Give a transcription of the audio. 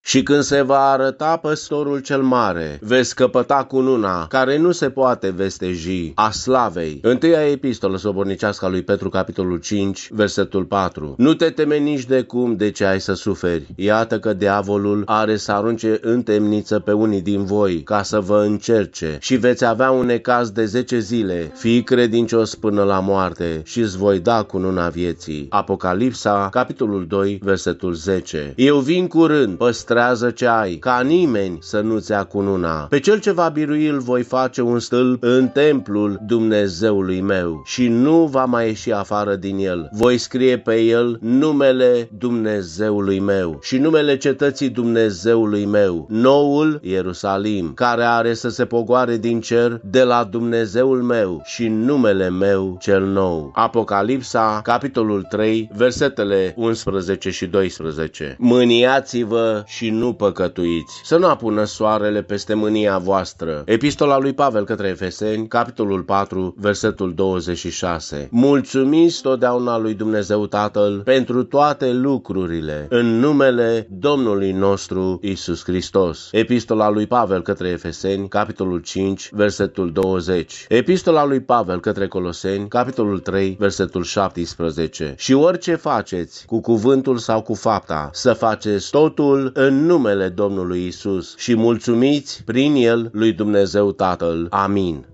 Și când se va arăta păstorul cel mare, veți căpăta cununa, care nu se poate vesteji, a slavei. Întâia epistolă sobornicească a lui Petru, capitolul 5, versetul 4. Nu te teme nici de cum de ce ai să suferi. Iată că diavolul are să arunce în temniță pe unii din voi, ca să vă încerce, și veți avea un necaz de 10 zile. Fii credincios până la moarte și îți voi da cununa vieții. Apocalipsa, capitolul 2, versetul 10. Eu vin curând, păstrează ce ai, ca nimeni să nu-ți ia cununa. Pe cel ce va birui îl voi face un stâlp în templul Dumnezeului meu și nu va mai ieși afară din el. Voi scrie pe el numele Dumnezeului meu și numele cetății Dumnezeului meu, noul Ierusalim, care are să se pogoare din cer de la Dumnezeul meu și numele meu cel nou. Apocalipsa, capitolul 3, versetele 11 și 12. Mâniați-vă și nu păcătuiți, să nu apună soarele peste mânia voastră. Epistola lui Pavel către Efeseni, capitolul 4, versetul 26. Mulțumiți totdeauna lui Dumnezeu Tatăl pentru toate lucrurile, în numele Domnului nostru Iisus Hristos. Epistola lui Pavel către Efeseni, capitolul 5, versetul 20. Epistola lui Pavel către Coloseni, capitolul 3, versetul 17. Și orice faceți, cu cuvântul sau cu fapta, să faceți totul în numele Domnului Iisus și mulțumiți prin el lui Dumnezeu Tatăl. Amin.